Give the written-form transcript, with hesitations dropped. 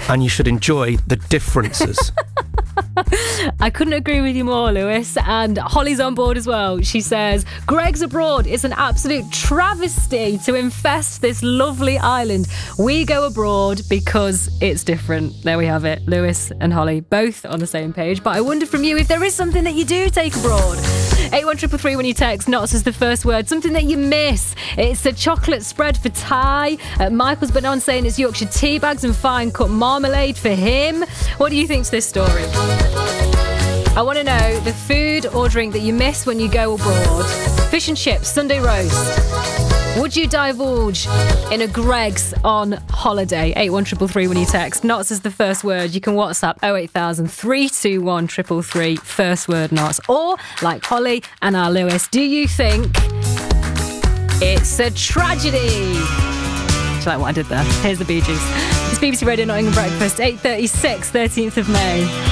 and you should enjoy the differences. I couldn't agree with you more, Lewis. And Holly's on board as well. She says, Greg's abroad. It's an absolute travesty to infest this lovely island. We go abroad because it's different. There we have it. Lewis and Holly both on the same page. But I wonder from you if there is something that you do take abroad. 81333 when you text "Knots" as the first word. Something that you miss. It's a chocolate spread for Ty. Michael's been on saying it's Yorkshire tea bags and fine cut marmalade for him. What do you think to this story? I want to know the food or drink that you miss when you go abroad. Fish and chips, Sunday roast. Would you divulge in a Greg's on holiday? 81333 when you text "Knots" as the first word. You can WhatsApp 08000 321 333, first word "Knots." Or, like Holly and our Lewis, do you think it's a tragedy? Do you like what I did there? Here's the Bee Gees. It's BBC Radio Nottingham Breakfast, 8:36, 13th of May.